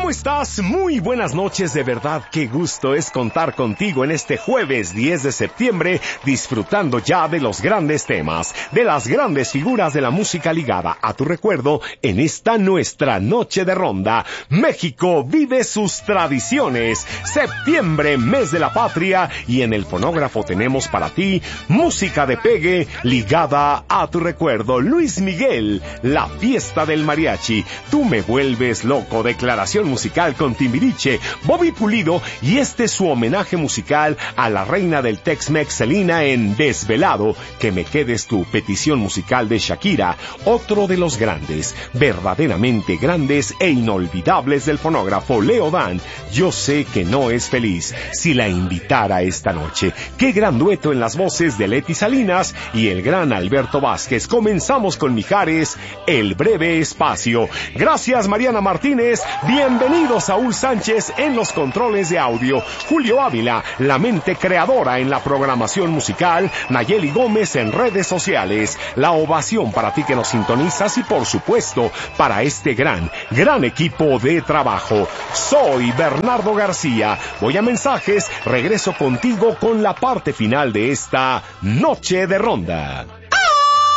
¿Cómo estás? Muy buenas noches, de verdad, qué gusto es contar contigo en este jueves 10 de septiembre, disfrutando ya de los grandes temas, de las grandes figuras de la música ligada a tu recuerdo en esta nuestra noche de ronda. México vive sus tradiciones. Septiembre, mes de la patria, y en el fonógrafo tenemos para ti música de pegue ligada a tu recuerdo. Luis Miguel, la fiesta del mariachi, Tú me vuelves loco, declaración musical con Timbiriche, Bobby Pulido, y este es su homenaje musical a la reina del Tex-Mex Selena en Desvelado, Que me quedes tú, petición musical de Shakira, otro de los grandes, verdaderamente grandes e inolvidables del fonógrafo, Leo Dan, Yo sé que no es feliz, si la invitara esta noche. Qué gran dueto en las voces de Leti Salinas y el gran Alberto Vázquez. Comenzamos con Mijares, El breve espacio. Gracias, Mariana Martínez. Bienvenido, Saúl Sánchez en los controles de audio, Julio Ávila, la mente creadora en la programación musical, Nayeli Gómez en redes sociales. La ovación para ti que nos sintonizas y, por supuesto, para este gran equipo de trabajo. Soy Bernardo García. Voy a mensajes, regreso contigo con la parte final de esta noche de ronda.